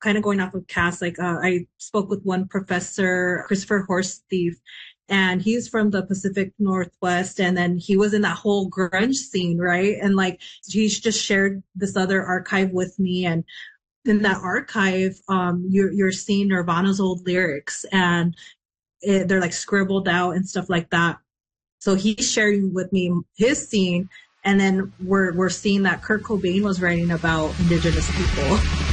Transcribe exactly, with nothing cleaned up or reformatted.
kind of going off of Cass, like uh, I spoke with one professor, Christopher Horsthief, and he's from the Pacific Northwest, and then he was in that whole grunge scene, right? And like he's just shared this other archive with me, and in that archive, um, you're you're seeing Nirvana's old lyrics, and it, they're like scribbled out and stuff like that. So he's sharing with me his scene, and then we're we're seeing that Kurt Cobain was writing about Indigenous people.